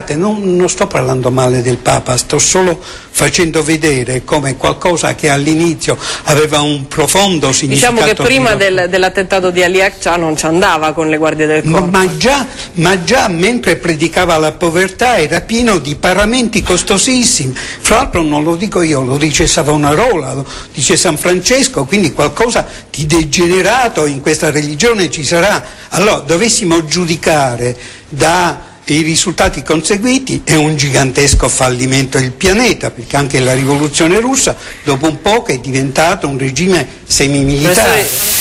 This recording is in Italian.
Guardate, non sto parlando male del Papa, sto solo facendo vedere come qualcosa che all'inizio aveva un profondo significato. Diciamo che prima dell'attentato di Ali Akçaa non ci andava con le guardie del corpo. Ma già mentre predicava la povertà era pieno di paramenti costosissimi. Fra l'altro non lo dico io, lo dice Savonarola, lo dice San Francesco, quindi qualcosa di degenerato in questa religione ci sarà. Allora, dovessimo giudicare dai risultati conseguiti, è un gigantesco fallimento del pianeta, perché anche la rivoluzione russa dopo un po' è diventato un regime semimilitare.